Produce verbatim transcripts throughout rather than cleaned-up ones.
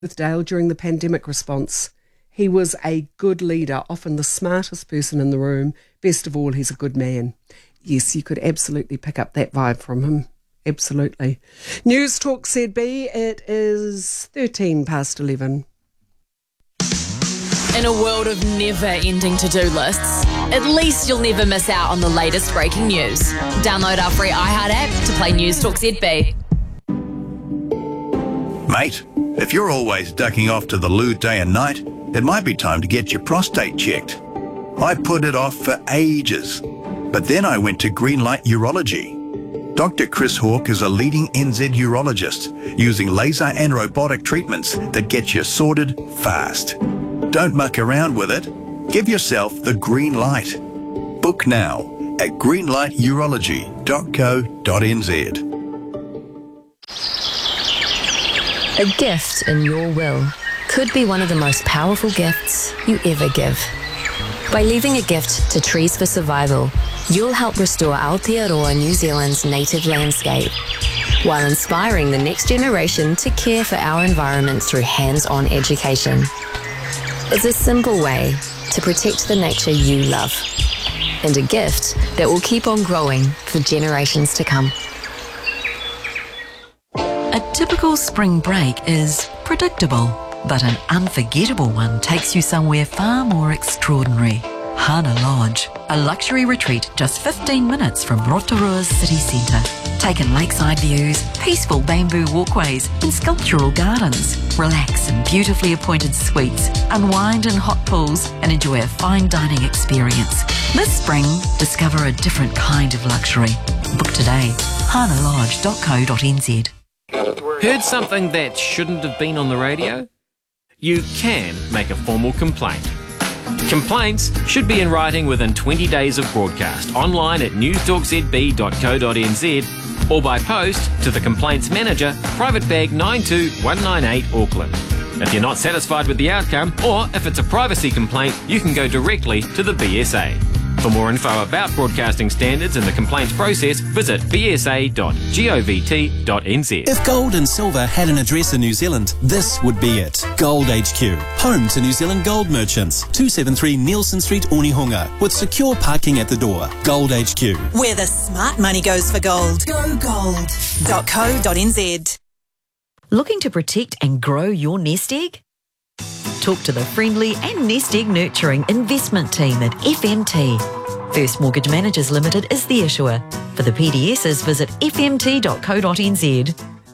with Dale during the pandemic response. He was a good leader, often the smartest person in the room. Best of all, he's a good man. Yes, you could absolutely pick up that vibe from him. Absolutely. News Talk Z B, it is thirteen past eleven. In a world of never-ending to-do lists, at least you'll never miss out on the latest breaking news. Download our free iHeart app to play News Talk Z B. Mate, if you're always ducking off to the loo day and night, it might be time to get your prostate checked. I put it off for ages, but then I went to Greenlight Urology. Doctor Chris Hawke is a leading N Z urologist using laser and robotic treatments that get you sorted fast. Don't muck around with it. Give yourself the green light. Book now at greenlight urology dot co dot n z. A gift in your will could be one of the most powerful gifts you ever give. By leaving a gift to Trees for Survival, you'll help restore Aotearoa, New Zealand's native landscape, while inspiring the next generation to care for our environment through hands-on education. It's a simple way to protect the nature you love, and a gift that will keep on growing for generations to come. A typical spring break is predictable, but an unforgettable one takes you somewhere far more extraordinary. Hana Lodge, a luxury retreat just fifteen minutes from Rotorua's city centre. Take in lakeside views, peaceful bamboo walkways and sculptural gardens. Relax in beautifully appointed suites, unwind in hot pools and enjoy a fine dining experience. This spring, discover a different kind of luxury. Book today, hana lodge dot co dot n z. Heard something that shouldn't have been on the radio? You can make a formal complaint. Complaints should be in writing within twenty days of broadcast, online at news talk z b dot co dot n z or by post to the Complaints Manager, Private Bag nine two one nine eight, Auckland. If you're not satisfied with the outcome, or if it's a privacy complaint, you can go directly to the B S A. For more info about broadcasting standards and the complaints process, visit b s a dot govt dot n z. If gold and silver had an address in New Zealand, this would be it. Gold H Q, home to New Zealand gold merchants. two seventy-three Nielsen Street, Onehunga, with secure parking at the door. Gold H Q. Where the smart money goes for gold. Go gold dot co dot n z. Looking to protect and grow your nest egg? Talk to the friendly and nest egg nurturing investment team at F M T. First Mortgage Managers Limited is the issuer. For the P D Ss, visit f m t dot co dot n z.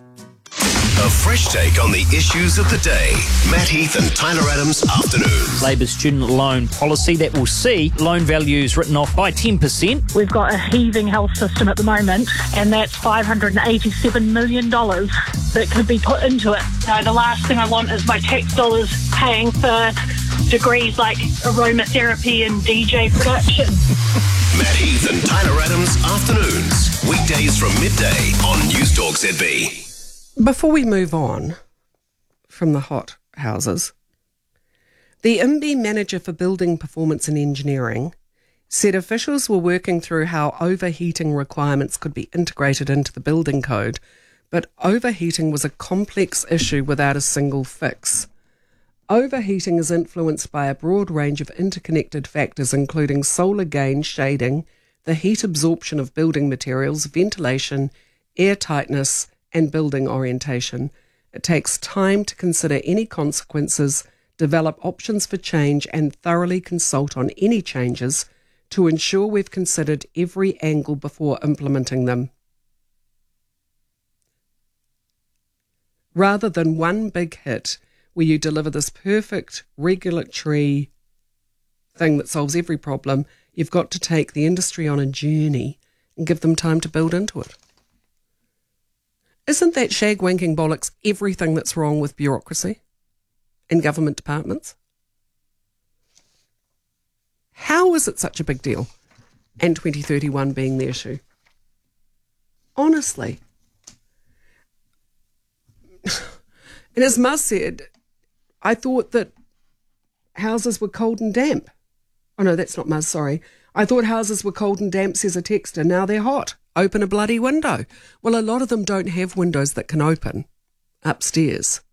A fresh take on the issues of the day. Matt Heath and Tyler Adams Afternoons. Labour's student loan policy that will see loan values written off by ten percent. We've got a heaving health system at the moment, and that's five hundred eighty-seven million dollars that could be put into it. So the last thing I want is my tax dollars paying for degrees like aromatherapy and D J production. Matt Heath and Tyler Adams Afternoons. Weekdays from midday on News Talk Z B. Before we move on from the hot houses, the I M B I manager for Building Performance and Engineering said officials were working through how overheating requirements could be integrated into the building code, but overheating was a complex issue without a single fix. Overheating is influenced by a broad range of interconnected factors, including solar gain, shading, the heat absorption of building materials, ventilation, air tightness, and building orientation. It takes time to consider any consequences, develop options for change, and thoroughly consult on any changes to ensure we've considered every angle before implementing them. Rather than one big hit where you deliver this perfect regulatory thing that solves every problem, you've got to take the industry on a journey and give them time to build into it. Isn't that shag-wanking bollocks everything that's wrong with bureaucracy in government departments? How is it such a big deal? And twenty thirty-one being the issue? Honestly. And as Muzz said, I thought that houses were cold and damp. Oh no, that's not Muzz, sorry. I thought houses were cold and damp, says a texter. Now they're hot. Open a bloody window. Well, a lot of them don't have windows that can open upstairs.